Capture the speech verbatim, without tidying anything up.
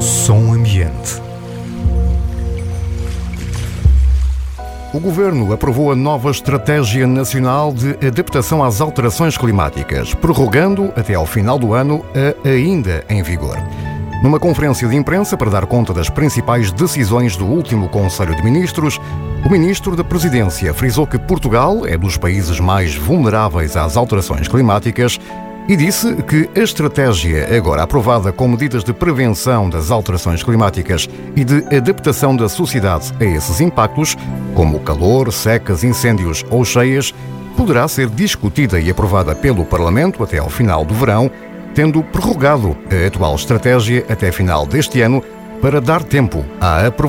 Som Ambiente. O Governo aprovou a nova Estratégia Nacional de Adaptação às Alterações Climáticas, prorrogando até ao final do ano a ainda em vigor. Numa conferência de imprensa para dar conta das principais decisões do último Conselho de Ministros, o Ministro da Presidência frisou que Portugal é dos países mais vulneráveis às alterações climáticas e disse que a estratégia, agora aprovada com medidas de prevenção das alterações climáticas e de adaptação da sociedade a esses impactos, como calor, secas, incêndios ou cheias, poderá ser discutida e aprovada pelo Parlamento até ao final do verão, tendo prorrogado a atual estratégia até final deste ano para dar tempo à aprovação